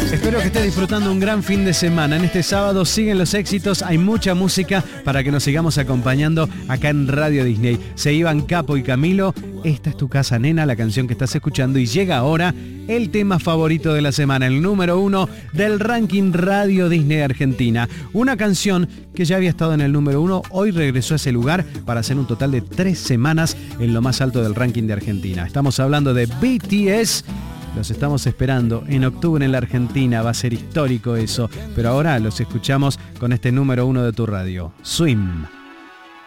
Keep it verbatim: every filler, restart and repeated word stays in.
Espero que estés disfrutando un gran fin de semana. En este sábado siguen los éxitos, hay mucha música para que nos sigamos acompañando acá en Radio Disney. Se iban Capo y Camilo, Esta es tu casa, nena, la canción que estás escuchando, y llega ahora el tema favorito de la semana, el número uno del ranking Radio Disney Argentina. Una canción que ya había estado en el número uno, hoy regresó a ese lugar para hacer un total de tres semanas en lo más alto del ranking de Argentina. Estamos hablando de B T S. Los estamos esperando en octubre en la Argentina, va a ser histórico eso, pero ahora los escuchamos con este número uno de tu radio, Swim.